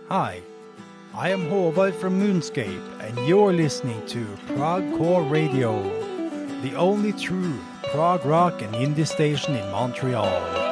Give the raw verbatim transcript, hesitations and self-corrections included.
Hi, I am Håvard from Moonscape, and you're listening to Progcore Radio, the only true prog rock and indie station in Montreal.